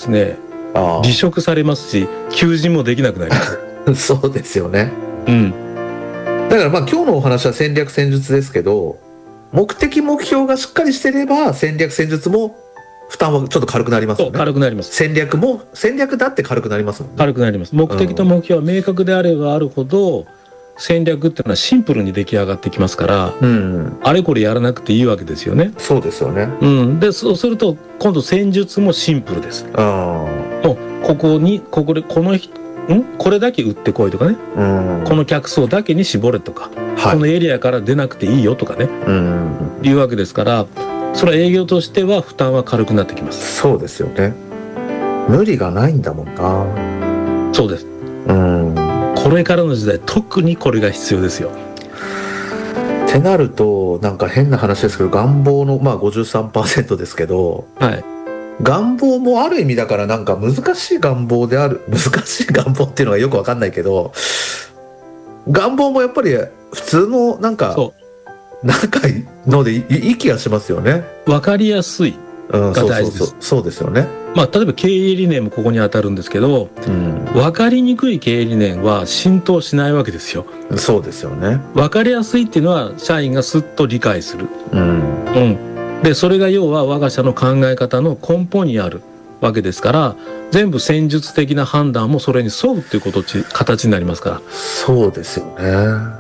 ですね、 あ離職されますし、求人もできなくなります。 あ、そうですよね。 うん。 だからまあ今日のお話は戦略戦術ですけど、目的目標がしっかりしてれば戦略戦術も負担はちょっと軽くなりますそう、 よね。 軽くなります。 戦略だって軽くなりますもんね。 軽くなります。目的と目標は明確であればあるほど、戦略っていうのはシンプルに出来上がってきますから、 うん、 あれこれやらなくていいわけですよね。 そうですよね。 うん。で、そうすると、今度戦術もシンプルです。 あもう、この人、これだけ売ってこいとかね。 あ、うん、 この客層だけに絞れとか、 はい、 このエリアから出なくていいよとかね、 うん、 いうわけですから、それは営業としては負担は軽くなってきます。 そうですよね。無理がないんだもんな。 そうです。 うん。 これからの時代、特にこれが必要ですよ。 ってなると、なんか変な話ですけど、願望の、まあ 53% ですけど、 はい。 願望もある意味だからなんか難しい願望である、難しい願望っていうのがよくわかんないけど、願望もやっぱり普通のなんかのでいい気がしますよね。 分かりやすいうん、 が大事です。 そうですよね。 まあ、例えば経営理念もここに当たるんですけど、 うん、 分かりにくい経営理念は浸透しないわけですよ。 そうですよね。 分かりやすいっていうのは社員がすっと理解する。 うん、 うん。で、それが要は我が社の考え方の根本にあるわけですから、全部戦術的な判断もそれに沿うっていう形になりますから。 そうですよね。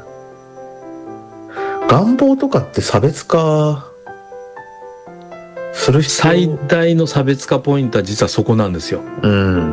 願望とかって差別化する必要。 最大の差別化ポイントは実はそこなんですよ。 うん、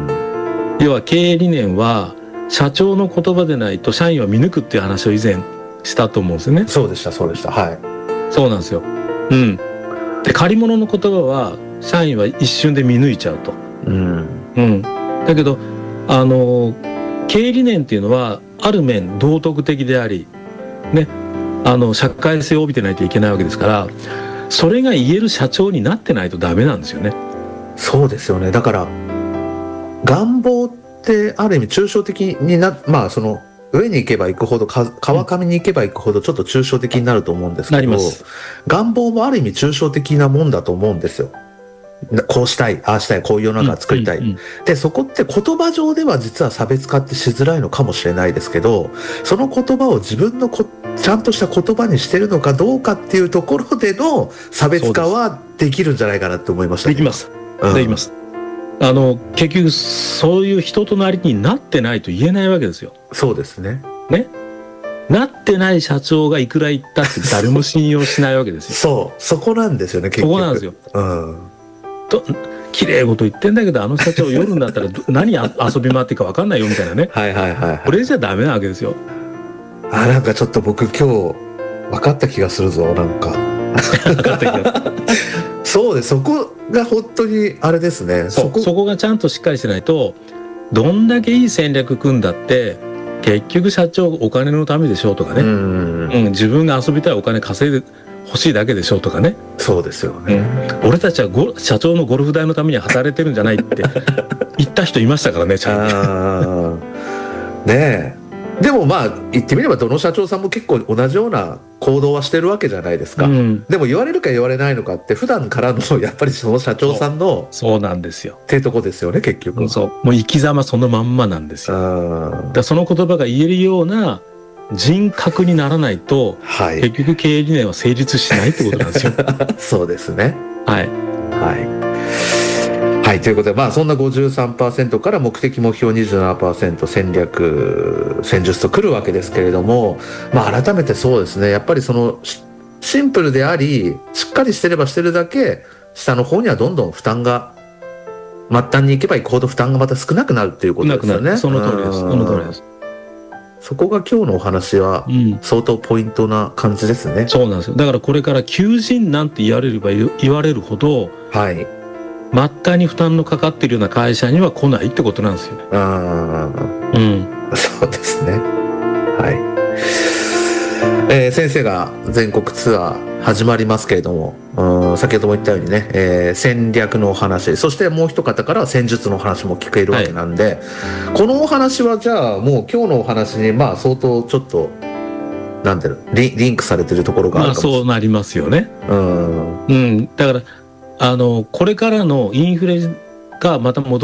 要は経営理念は社長の言葉でないと社員は見抜くっていう話を以前したと思うんですよね。 そうでした。はい。 そうなんですよ。うん。で、借り物の言葉は社員は一瞬で見抜いちゃうと。 うん、 うん。だけど、経営理念っていうのはある面道徳的であり、ね、社会性を帯びてないといけないわけですから、それが言える社長になってないとダメなんですよね。 そうですよね。だから願望ってある意味抽象的にまあその上に行けば行くほど川上に行けば行くほどちょっと抽象的になると思うんですけど、願望もある意味抽象的なもんだと思うんですよ。こうしたい、ああしたい、こういう世の中作りたい、でそこって言葉上では実は差別化ってしづらいのかもしれないですけど、その言葉を自分のちゃんとした言葉にしてるのかどうかっていうところでの差別化はできるんじゃないかなって思いましたね。 できます、できます。結局そういう人となりになってないと言えないわけですよ。 そうですね。 なってない社長がいくら言ったって誰も信用しないわけですよ。そこなんですよね。結局そこなんですよ。 うん。 綺麗事言ってんだけど、あの社長夜になったら何遊び回っていいか分かんないよみたいなね。これじゃダメなわけですよ。 なんかちょっと僕今日分かった気がするぞ。なんか分かった気がそうです。そこが本当にあれですね。 そこがちゃんとしっかりしてないと、どんだけいい戦略組んだって結局社長お金のためでしょうとかね、自分が遊びたいお金稼いで欲しいだけでしょうとかね。 そうですよね。 俺たちは社長のゴルフ代のために働いてるんじゃないって言った人いましたからね、ちゃんと。 ねえ。でもまあ言ってみればどの社長さんも結構同じような行動はしてるわけじゃないですか。でも言われるか言われないのかって普段からのやっぱりその社長さんのそうなんですよっていうとこですよね、結局。 そう、もう生き様そのまんまなんですよ。だその言葉が言えるような人格にならないと、結局経営理念は成立しないってことなんですよ。 そうですね。 はいはい、ということで、まあそんな 53% から目的目標 27% 戦略戦術と来るわけですけれども、まあ改めてそうですね、やっぱりそのシンプルでありしっかりしてればしてるだけ下の方にはどんどん負担が末端に行けば行くほど負担がまた少なくなるっていうことですよね。 その通りです。その通りです。 そこが今日のお話は相当ポイントな感じですね。 そうなんですよ。だからこれから求人なんて言われれば言われるほど、末端に負担のかかっているような会社には来ないってことなんですよね。 そうですね。先生が全国ツアー始まりますけれども、先ほども言ったようにね、戦略のお話、そしてもう一方からは戦術のお話も聞けるわけなんで、このお話はじゃあもう今日のお話にまあ相当ちょっとなんだろう、リンクされてるところがあるかもしれない。 そうなりますよね。だからこれからのインフレがまた戻